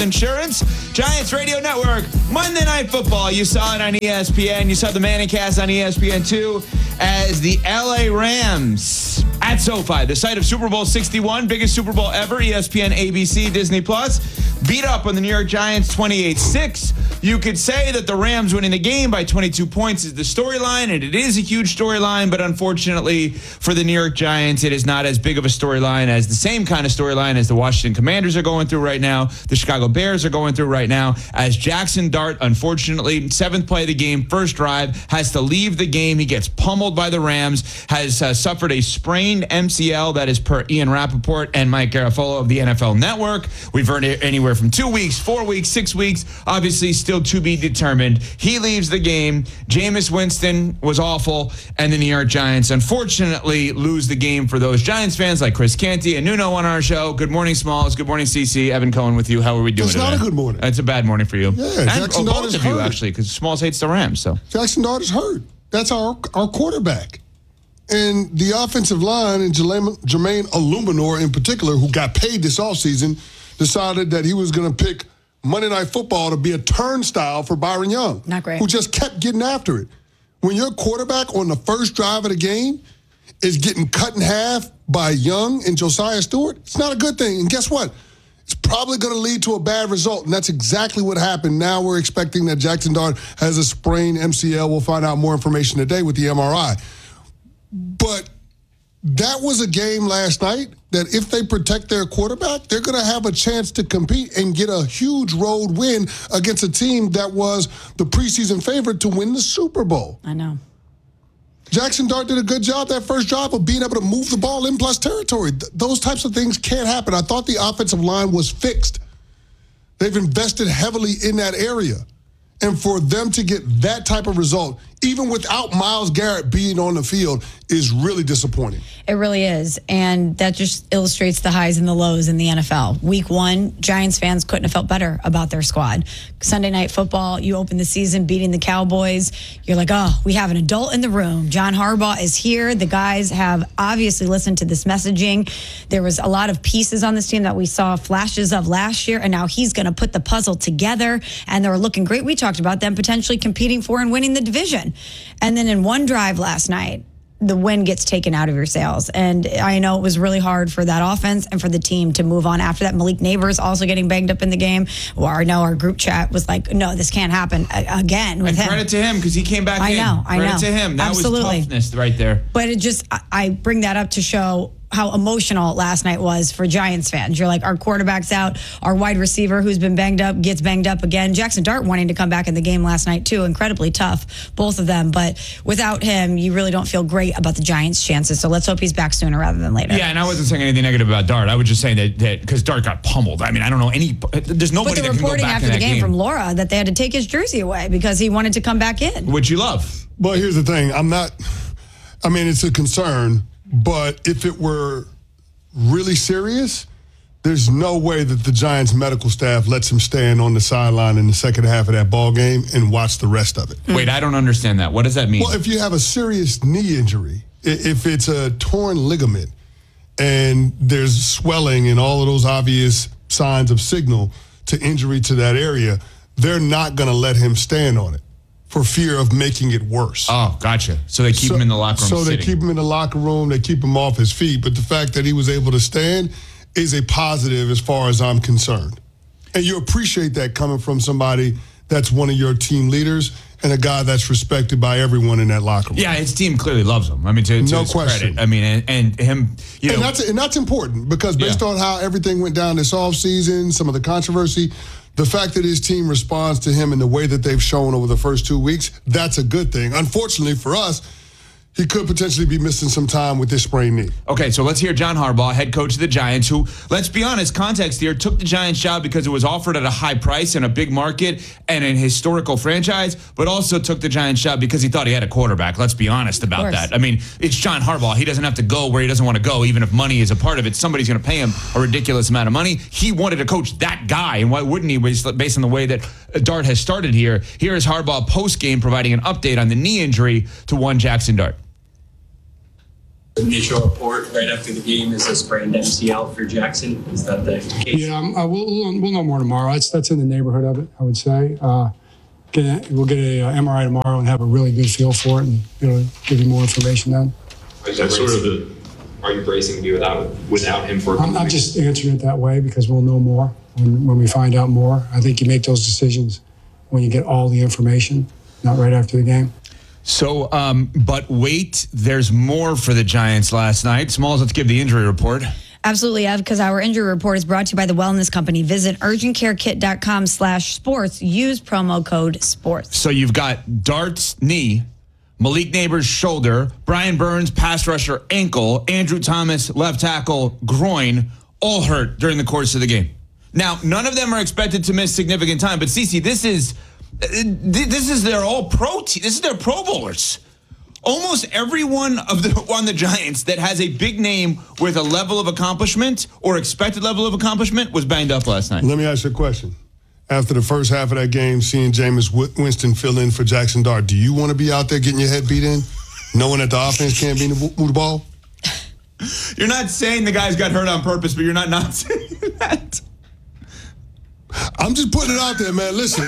Insurance. Giants Radio Network, Monday Night Football. You saw it on ESPN. You saw the Manningcast on ESPN2 as the LA Rams at SoFi, the site of Super Bowl 61, biggest Super Bowl ever, ESPN, ABC, Disney+, beat up on the New York Giants 28-6. You could say that the Rams winning the game by 22 points is the storyline, and it is a huge storyline, but unfortunately for the New York Giants, it is not as big of a storyline as the same kind of storyline as the Washington Commanders are going through right now, the Chicago Bears are going through right now, as Jackson Dart, unfortunately, 7th play of the game, first drive, has to leave the game. He gets pummeled by the Rams, has suffered a sprained MCL, that is per Ian Rappaport and Mike Garafolo of the NFL Network. We've heard anywhere from 2 weeks, 4 weeks, 6 weeks, obviously still to be determined. He leaves the game. Jameis Winston was awful, and the New York Giants unfortunately lose the game for those Giants fans like Chris Canty and Nuno on our show. Good morning, Smalls. Good morning, CC. Evan Cohen with you. How are we doing today? It's not a good morning. It's a bad morning for you. Yeah, and Jackson Dart is both of you, hurt. actually, because Smalls hates the Rams. So Jackson Dart is hurt. That's our quarterback. And the offensive line, and Jermaine Illuminor in particular, who got paid this offseason, decided that he was going to pick Monday Night Football to be a turnstile for Byron Young. Not great. Who just kept getting after it. When your quarterback on the first drive of the game is getting cut in half by Young and Josiah Stewart, it's not a good thing. And guess what? It's probably going to lead to a bad result, and that's exactly what happened. Now we're expecting that Jackson Dart has a sprained MCL. We'll find out more information today with the MRI. But that was a game last night that if they protect their quarterback, they're going to have a chance to compete and get a huge road win against a team that was the preseason favorite to win the Super Bowl. I know. Jackson Dart did a good job that first drive of being able to move the ball in plus territory. Those types of things can't happen. I thought the offensive line was fixed. They've invested heavily in that area. And for them to get that type of result, even without Myles Garrett being on the field, is really disappointing. It really is. And that just illustrates the highs and the lows in the NFL. Week 1, Giants fans couldn't have felt better about their squad. Sunday Night Football, you open the season beating the Cowboys. You're like, oh, we have an adult in the room. John Harbaugh is here. The guys have obviously listened to this messaging. There was a lot of pieces on this team that we saw flashes of last year, and now he's going to put the puzzle together, and they're looking great. We talked about them potentially competing for and winning the division. And then in one drive last night, the win gets taken out of your sails. And I know it was really hard for that offense and for the team to move on after that. Malik Neighbors also getting banged up in the game. Well, I know our group chat was like, no, this can't happen again with him. Credit to him because he came back in. I know. Credit to him. That Absolutely. was toughness right there. But it just, I bring that up to show how emotional last night was for Giants fans. You're like, our quarterback's out, our wide receiver who's been banged up gets banged up again. Jackson Dart wanting to come back in the game last night too, incredibly tough, both of them. But without him, you really don't feel great about the Giants' chances. So let's hope he's back sooner rather than later. Yeah, and I wasn't saying anything negative about Dart. I was just saying that because Dart got pummeled. I mean, I don't know there's nobody that can go back in that game. But the reporting after the game from Laura that they had to take his jersey away because he wanted to come back in. Which you love. But here's the thing. It's a concern, but if it were really serious, there's no way that the Giants medical staff lets him stand on the sideline in the second half of that ball game and watch the rest of it. Wait, I don't understand that. What does that mean? Well, if you have a serious knee injury, if it's a torn ligament and there's swelling and all of those obvious signs of signal to injury to that area, they're not going to let him stand on it for fear of making it worse. Oh, gotcha. So they keep him in the locker room So sitting. they keep him in the locker room. They keep him off his feet. But the fact that he was able to stand is a positive as far as I'm concerned. And you appreciate that coming from somebody that's one of your team leaders and a guy that's respected by everyone in that locker room. Yeah, his team clearly loves him. I mean, to no his question. credit. I mean, and him, you know. And that's important because based on how everything went down this offseason, some of the controversy, the fact that his team responds to him in the way that they've shown over the first 2 weeks, that's a good thing. Unfortunately for us, he could potentially be missing some time with this sprained knee. Okay, so let's hear John Harbaugh, head coach of the Giants, who, let's be honest, context here, took the Giants job because it was offered at a high price in a big market and an historical franchise, but also took the Giants job because he thought he had a quarterback. Let's be honest about that. I mean, it's John Harbaugh. He doesn't have to go where he doesn't want to go, even if money is a part of it. Somebody's going to pay him a ridiculous amount of money. He wanted to coach that guy, and why wouldn't he, based on the way that Dart has started here? Here is Harbaugh post-game providing an update on the knee injury to one Jackson Dart. initial report right after the game is a sprained MCL for Jackson. Is that the case? Yeah, we'll know more tomorrow. That's in the neighborhood of it, I would say. We'll get a MRI tomorrow and have a really good feel for it, and give you more information then. That's sort of are you bracing to be without him for? I'm just answering it that way because we'll know more when we find out more. I think you make those decisions when you get all the information, not right after the game. So, but wait, there's more for the Giants last night. Smalls, let's give the injury report. Absolutely, Ev, because our injury report is brought to you by the Wellness Company. Visit urgentcarekit.com/sports. Use promo code SPORTS. So you've got Dart's knee, Malik Neighbors' shoulder, Brian Burns, pass rusher, ankle, Andrew Thomas, left tackle, groin, all hurt during the course of the game. Now, none of them are expected to miss significant time, but Cece, this is their all-pro team. This is their Pro Bowlers. Almost everyone on the Giants that has a big name with a level of accomplishment or expected level of accomplishment was banged up last night. Let me ask you a question. After the first half of that game, seeing Jameis Winston fill in for Jackson Dart, do you want to be out there getting your head beat in, knowing that the offense can't move the ball? You're not saying the guys got hurt on purpose, but you're not saying that. I'm just putting it out there, man. Listen,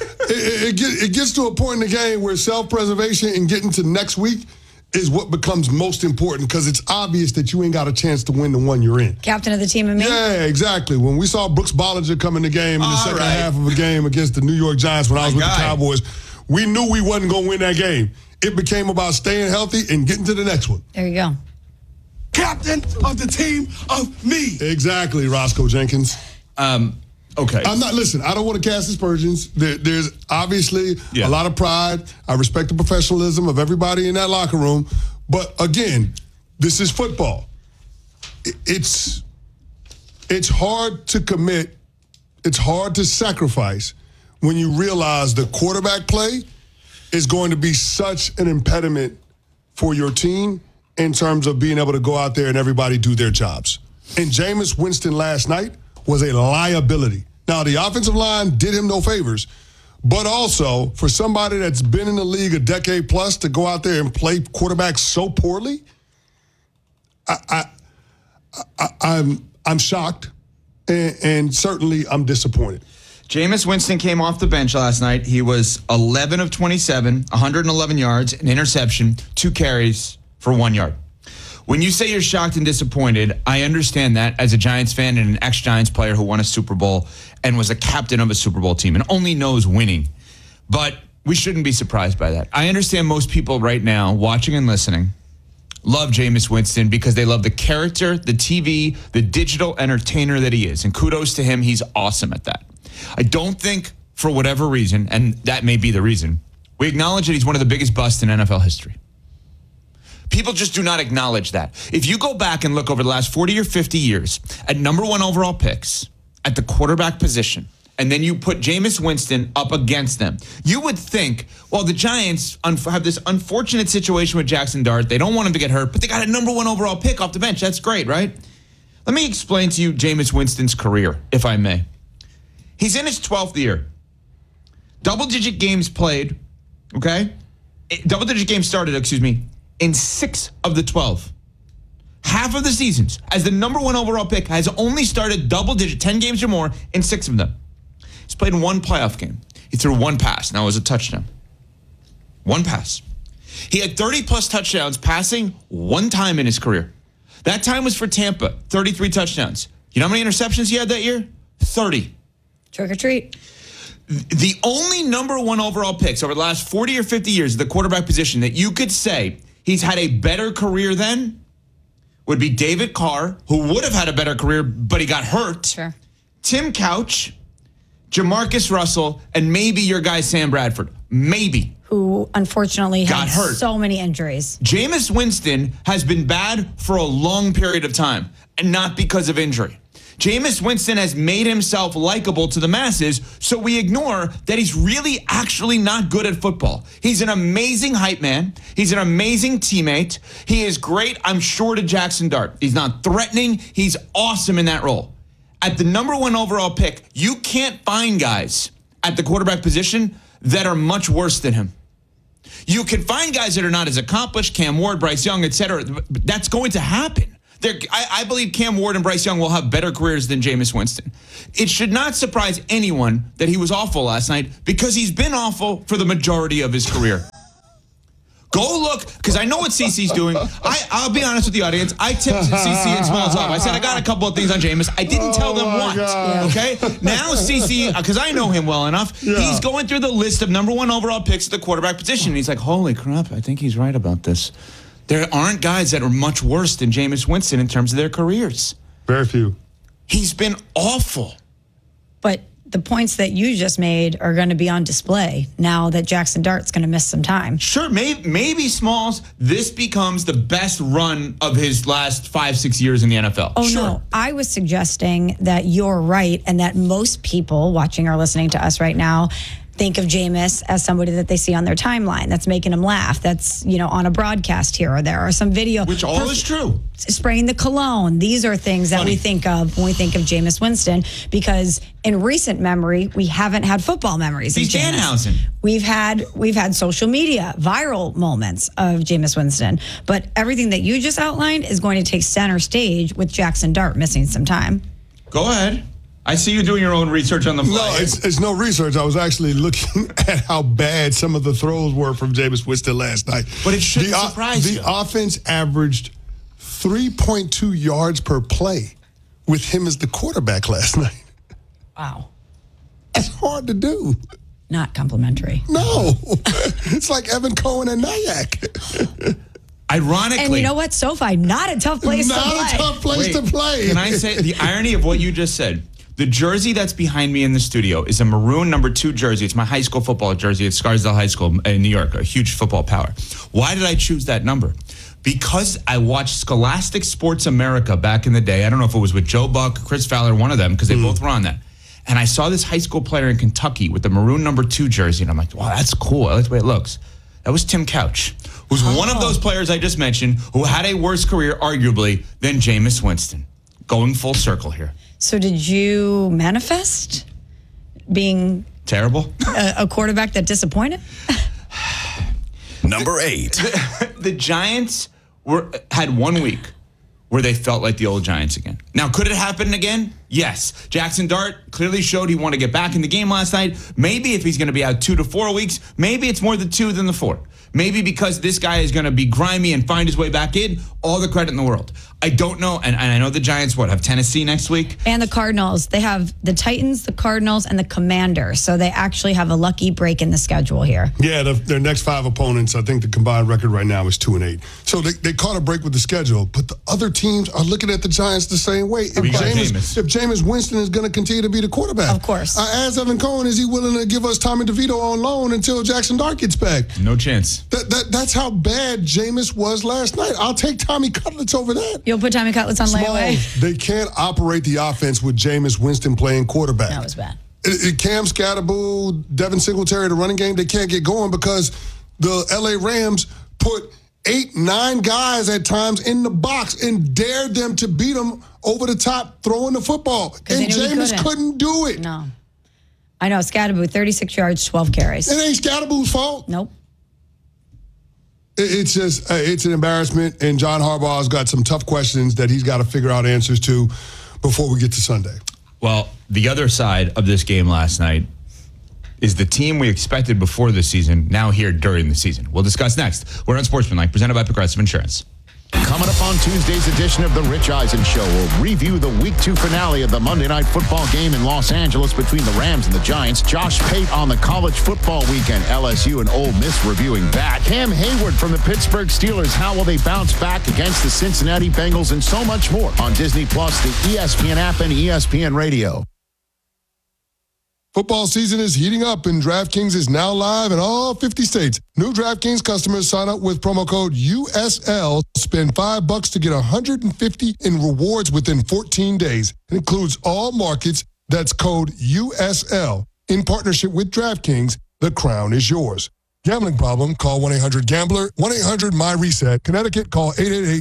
it gets to a point in the game where self-preservation and getting to next week is what becomes most important because it's obvious that you ain't got a chance to win the one you're in. Captain of the team and me? Yeah, exactly. When we saw Brooks Bollinger come in the game in the second half of a game against the New York Giants when I was with the Cowboys, we knew we wasn't going to win that game. It became about staying healthy and getting to the next one. There you go. Captain of the team of me. Exactly, Roscoe Jenkins. Okay. I don't want to cast aspersions. There's obviously a lot of pride. I respect the professionalism of everybody in that locker room. But again, this is football. It's hard to commit. It's hard to sacrifice when you realize the quarterback play is going to be such an impediment for your team in terms of being able to go out there and everybody do their jobs. And Jameis Winston last night was a liability. Now, the offensive line did him no favors, but also for somebody that's been in the league a decade plus to go out there and play quarterback so poorly, I'm shocked, and certainly I'm disappointed. Jameis Winston came off the bench last night. He was 11 of 27, 111 yards, an interception, 2 carries for 1 yard. When you say you're shocked and disappointed, I understand that as a Giants fan and an ex-Giants player who won a Super Bowl and was a captain of a Super Bowl team and only knows winning. But we shouldn't be surprised by that. I understand most people right now watching and listening love Jameis Winston because they love the character, the TV, the digital entertainer that he is. And kudos to him. He's awesome at that. I don't think, for whatever reason, and that may be the reason, we acknowledge that he's one of the biggest busts in NFL history. People just do not acknowledge that. If you go back and look over the last 40 or 50 years at number 1 overall picks at the quarterback position, and then you put Jameis Winston up against them, you would think, well, the Giants have this unfortunate situation with Jackson Dart. They don't want him to get hurt, but they got a number 1 overall pick off the bench. That's great, right? Let me explain to you Jameis Winston's career, if I may. He's in his 12th year. Double-digit games played, okay? Double-digit games started, in 6 of the 12. Half of the seasons, as the number 1 overall pick, has only started double-digit, 10 games or more, in 6 of them. He's played in 1 playoff game. He threw 1 pass. Now it was a touchdown. 1 pass. He had 30-plus touchdowns passing 1 time in his career. That time was for Tampa, 33 touchdowns. You know how many interceptions he had that year? 30. Trick or treat. The only number 1 overall picks over the last 40 or 50 years at the quarterback position that you could say he's had a better career than would be David Carr, who would have had a better career, but he got hurt. Sure. Tim Couch, Jamarcus Russell, and maybe your guy Sam Bradford. Maybe. Who unfortunately got hurt. So many injuries. Jameis Winston has been bad for a long period of time, and not because of injury. Jameis Winston has made himself likable to the masses, so we ignore that he's really actually not good at football. He's an amazing hype man. He's an amazing teammate. He is great, I'm sure, to Jackson Dart. He's not threatening. He's awesome in that role. At the number 1 overall pick, you can't find guys at the quarterback position that are much worse than him. You can find guys that are not as accomplished, Cam Ward, Bryce Young, et cetera. But that's going to happen. I believe Cam Ward and Bryce Young will have better careers than Jameis Winston. It should not surprise anyone that he was awful last night because he's been awful for the majority of his career. Go look, because I know what CeCe's doing. I'll be honest with the audience. I tipped CeCe and Smalls off. I said I got a couple of things on Jameis. I didn't tell them what. Okay? Now CeCe, because I know him well enough, he's going through the list of number 1 overall picks at the quarterback position. And he's like, holy crap, I think he's right about this. There aren't guys that are much worse than Jameis Winston in terms of their careers. Very few. He's been awful. But the points that you just made are going to be on display now that Jackson Dart's going to miss some time. Sure, maybe Smalls, this becomes the best run of his last 5-6 years in the NFL. Oh, sure. no. I was suggesting that you're right and that most people watching or listening to us right now think of Jameis as somebody that they see on their timeline that's making them laugh, that's, on a broadcast here or there, or some video. Which all is true. Spraying the cologne. These are things that we think of when we think of Jameis Winston, because in recent memory, we haven't had football memories of He's Jameis. Janhausen. We've had social media, viral moments of Jameis Winston. But everything that you just outlined is going to take center stage with Jackson Dart missing some time. Go ahead. I see you doing your own research on the fly. No, it's no research. I was actually looking at how bad some of the throws were from Jameis Winston last night. But it shouldn't surprise you. The offense averaged 3.2 yards per play with him as the quarterback last night. Wow. That's hard to do. Not complimentary. No. It's like Evan Cohen and Nyack. Ironically. And you know what? SoFi, not a tough place to play. Not a tough place to play. Can I say the irony of what you just said? The jersey that's behind me in the studio is a maroon number 2 jersey. It's my high school football jersey at Scarsdale High School in New York, a huge football power. Why did I choose that number? Because I watched Scholastic Sports America back in the day. I don't know if it was with Joe Buck, Chris Fowler, one of them, because they both were on that. And I saw this high school player in Kentucky with the maroon number 2 jersey, and I'm like, wow, that's cool. I like the way it looks. That was Tim Couch, who's one of those players I just mentioned who had a worse career, arguably, than Jameis Winston. Going full circle here. So did you manifest being terrible? A quarterback that disappointed? Number 8. The Giants had 1 week where they felt like the old Giants again. Now, could it happen again? Yes. Jackson Dart clearly showed he wanted to get back in the game last night. Maybe if he's going to be out 2 to 4 weeks, maybe it's more the 2 than the 4. Maybe because this guy is going to be grimy and find his way back in, all the credit in the world. I don't know, and I know the Giants, have Tennessee next week? And the Cardinals. They have the Titans, the Cardinals, and the Commanders. So they actually have a lucky break in the schedule here. Yeah, their next 5 opponents, I think the combined record right now is 2-8. So they caught a break with the schedule, but the other teams are looking at the Giants the same way. If Jameis Winston is going to continue to be the quarterback. Of course. I asked Evan Cohen, is he willing to give us Tommy DeVito on loan until Jackson Dart gets back? No chance. That's how bad Jameis was last night. I'll take Tommy Cutlets over that. You'll put Tommy Cutlets on layaway? They can't operate the offense with Jameis Winston playing quarterback. That was bad. Cam Scatterboo, Devin Singletary, the running game, they can't get going because the LA Rams put 8-9 guys at times in the box and dared them to beat them over the top throwing the football. And Jameis couldn't do it. No. I know, Scatterboo, 36 yards, 12 carries. It ain't Scatterboo's fault. Nope. It's just, it's an embarrassment, and John Harbaugh's got some tough questions that he's got to figure out answers to before we get to Sunday. Well, the other side of this game last night is the team we expected before the season, now here during the season. We'll discuss next. We're on Sportsmanlike, presented by Progressive Insurance. Coming up on Tuesday's edition of The Rich Eisen Show, we'll review the Week 2 finale of the Monday Night Football game in Los Angeles between the Rams and the Giants. Josh Pate on the college football weekend, LSU and Ole Miss reviewing that. Cam Hayward from the Pittsburgh Steelers, how will they bounce back against the Cincinnati Bengals, and so much more on Disney+, the ESPN app, and ESPN Radio. Football season is heating up, and DraftKings is now live in all 50 states. New DraftKings customers sign up with promo code USL. Spend $5 to get $150 in rewards within 14 days. It includes all markets. That's code USL. In partnership with DraftKings, the crown is yours. Gambling problem? Call 1-800-GAMBLER, 1-800-MY-RESET. Connecticut, call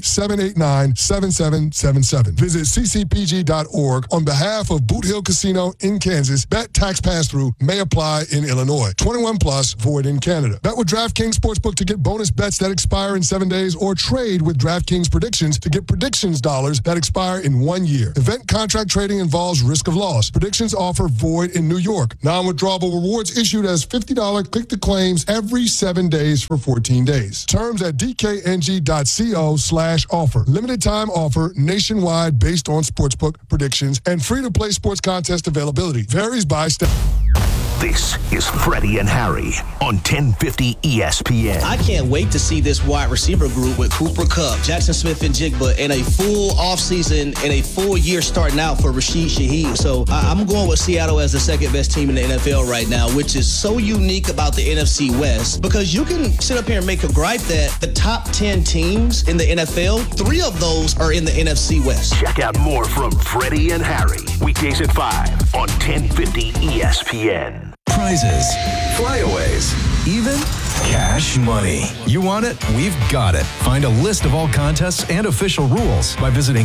888-789-7777. Visit ccpg.org on behalf of Boot Hill Casino in Kansas. Bet tax pass-through may apply in Illinois. 21 plus, void in Canada. Bet with DraftKings Sportsbook to get bonus bets that expire in 7 days, or trade with DraftKings Predictions to get predictions dollars that expire in 1 year. Event contract trading involves risk of loss. Predictions offer void in New York. Non-withdrawable rewards issued as $50 click-to-claims every 7 days for 14 days. Terms at dkng.co/offer. Limited time offer nationwide based on sportsbook predictions and free-to-play sports contest availability. Varies by state. This is Freddie and Harry on 1050 ESPN. I can't wait to see this wide receiver group with Cooper Kupp, Jackson Smith-Njigba in a full offseason and a full year starting out for Rashid Shaheed. So I'm going with Seattle as the second best team in the NFL right now, which is so unique about the NFC West, because you can sit up here and make a gripe that the top 10 teams in the NFL, 3 of those are in the NFC West. Check out more from Freddie and Harry, weekdays at 5 on 1050 ESPN. Prizes, flyaways, even cash money. You want it? We've got it. Find a list of all contests and official rules by visiting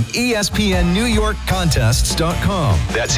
ESPNNewYorkContests.com. That's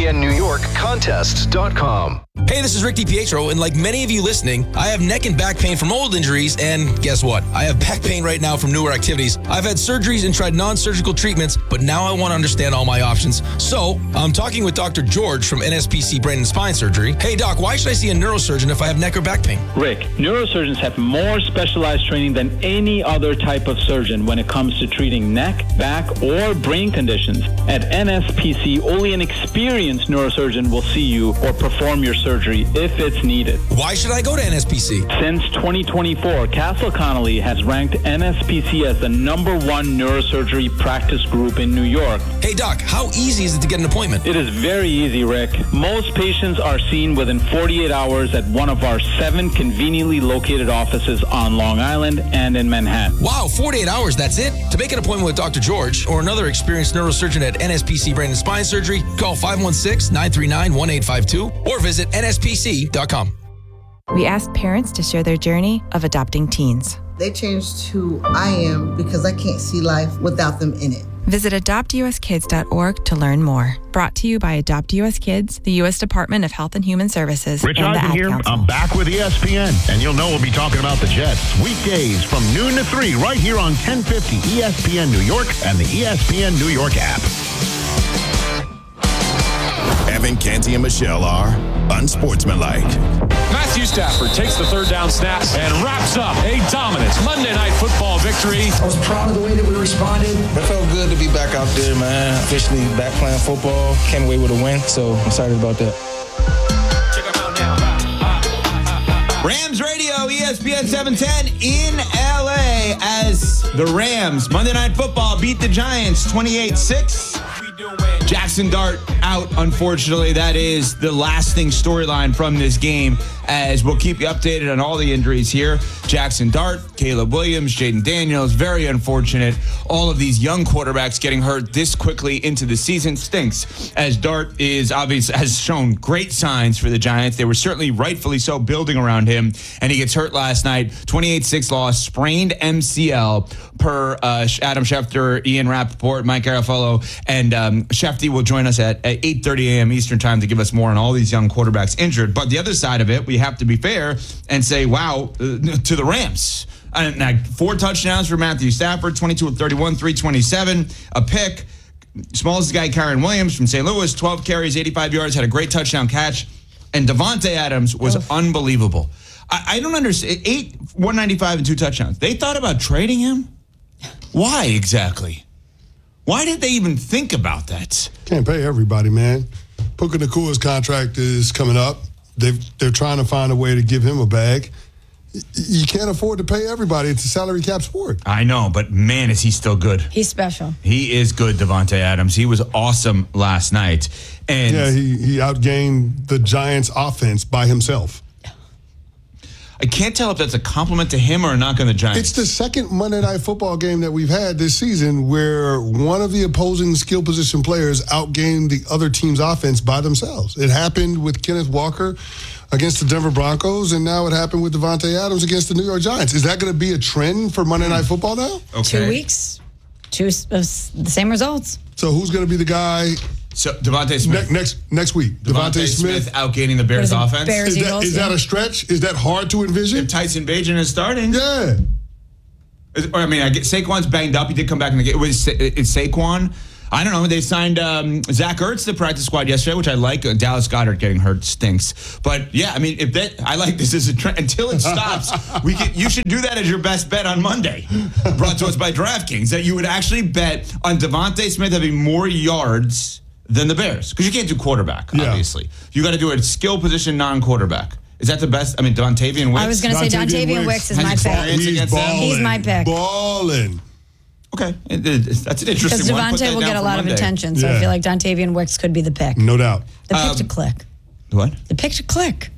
ESPNNewYorkContests.com. Hey, this is Rick DiPietro, and like many of you listening, I have neck and back pain from old injuries, and guess what? I have back pain right now from newer activities. I've had surgeries and tried non-surgical treatments, but now I want to understand all my options. So, I'm talking with Dr. George from NSPC Brain and Spine Surgery. Hey, Doc, why should I see a neurosurgeon if I have neck or back pain? Rick, neurosurgeons have more specialized training than any other type of surgeon when it comes to treating neck, back, or brain conditions. At NSPC, only an experienced neurosurgeon will see you or perform your surgery if it's needed. Why should I go to NSPC? Since 2024, Castle Connolly has ranked NSPC as the #1 neurosurgery practice group in New York. Hey, Doc, how easy is it to get an appointment? It is very easy, Rick. Most patients are seen within 48 hours at one of our 7 conveniently located offices on Long Island and in Manhattan. Wow, 48 hours, that's it? To make an appointment with Dr. George or another experienced neurosurgeon at NSPC Brain and Spine Surgery, call 516-939-1852 or visit nspc.com. We asked parents to share their journey of adopting teens. They changed who I am because I can't see life without them in it. Visit adoptuskids.org to learn more. Brought to you by Adopt US Kids, the U.S. Department of Health and Human Services, Rich and the Eisen Ad here. Council. I'm back with ESPN, and you'll know we'll be talking about the Jets weekdays from noon to 3 right here on 1050 ESPN New York and the ESPN New York app. Evan, Canty, and Michelle are unsportsmanlike. Matthew Stafford takes the third down snap and wraps up a dominant Monday Night Football victory. I was proud of the way that we responded. It felt good to be back out there, man. Officially back playing football. Came away with a win, so I'm excited about that. Rams Radio, ESPN 710 in LA as the Rams Monday Night Football beat the Giants 28-6. Jackson Dart out, unfortunately. That is the lasting storyline from this game, as we'll keep you updated on all the injuries here. Jackson Dart, Caleb Williams, Jaden Daniels, very unfortunate. All of these young quarterbacks getting hurt this quickly into the season stinks, as Dart has shown great signs for the Giants. They were certainly rightfully so building around him, and he gets hurt last night. 28-6 loss, sprained MCL per Adam Schefter, Ian Rappaport, Mike Garafolo, and Schefter will join us at 8:30 a.m. Eastern time to give us more on all these young quarterbacks injured. But the other side of it, we have to be fair and say, wow, to the Rams. 4 touchdowns for Matthew Stafford, 22 of 31, 327, a pick. Smallest guy, Kyren Williams from St. Louis, 12 carries, 85 yards, had a great touchdown catch. And Devontae Adams was unbelievable. I don't understand. 195 and 2 touchdowns. They thought about trading him? Why exactly? Why did they even think about that? Can't pay everybody, man. Puka Nakua's contract is coming up. They're trying to find a way to give him a bag. You can't afford to pay everybody. It's a salary cap sport. I know, but man, is he still good. He's special. He is good, Devontae Adams. He was awesome last night. And yeah, he outgained the Giants' offense by himself. I can't tell if that's a compliment to him or a knock on the Giants. It's the second Monday Night Football game that we've had this season where one of the opposing skill position players outgained the other team's offense by themselves. It happened with Kenneth Walker against the Denver Broncos, and now it happened with Devontae Adams against the New York Giants. Is that going to be a trend for Monday Night Football now? Okay. 2 weeks, the same results. So who's going to be the guy? So Devontae Smith next week. Devontae Smith outgaining the Bears offense. Is that a stretch? Is that hard to envision? If Tyson Bagent is starting, yeah. Or I get Saquon's banged up. He did come back in the game. It's Saquon. I don't know. They signed Zach Ertz to the practice squad yesterday, which I like. Dallas Goedert getting hurt stinks. But yeah, I like this as a trend until it stops. You should do that as your best bet on Monday. Brought to us by DraftKings, that you would actually bet on Devontae Smith having more yards than the Bears, because you can't do quarterback. Obviously, you got to do a skill position non-quarterback. Is that the best? Dontavian Wicks. I was going to say Dontavian Wicks is my pick. He's my pick. Balling. Okay, that's an interesting one. Because Devontae will get a lot of attention, so I feel like Dontavian Wicks could be the pick. No doubt. The pick to click. What? The pick to click.